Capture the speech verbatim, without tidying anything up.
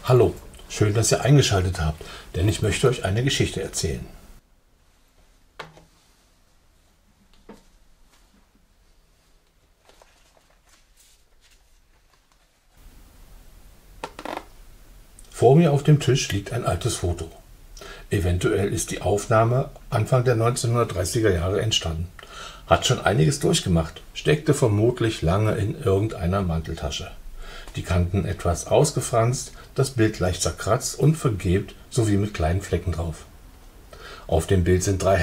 Hallo, schön, dass ihr eingeschaltet habt, denn ich möchte euch eine Geschichte erzählen. Vor mir auf dem Tisch liegt ein altes Foto. Eventuell ist die Aufnahme Anfang der neunzehnhundertdreißiger Jahre entstanden. Hat schon einiges durchgemacht, steckte vermutlich lange in irgendeiner Manteltasche. Die Kanten etwas ausgefranst, das Bild leicht zerkratzt und vergilbt sowie mit kleinen Flecken drauf. Auf dem Bild sind drei